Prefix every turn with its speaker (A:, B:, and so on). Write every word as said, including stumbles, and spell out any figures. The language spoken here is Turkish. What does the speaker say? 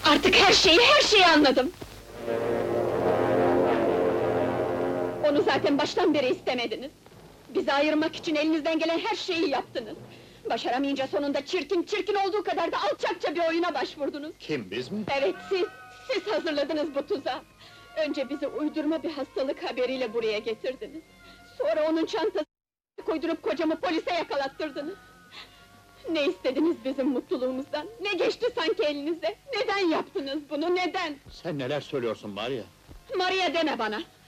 A: Artık her şeyi, her şeyi anladım! Onu zaten baştan beri istemediniz! Bizi ayırmak için elinizden gelen her şeyi yaptınız! Başaramayınca sonunda çirkin, çirkin olduğu kadar da alçakça bir oyuna başvurdunuz!
B: Kim, biz mi?
A: Evet, siz, siz hazırladınız bu tuzağı! Önce bizi uydurma bir hastalık haberiyle buraya getirdiniz! Sonra onun çantasını koydurup kocamı polise yakalattırdınız! Ne istediniz bizim mutluluğumuzdan? Ne geçti sanki elinize? Neden yaptınız bunu, neden?
B: Sen neler söylüyorsun Maria?
A: Maria deme bana!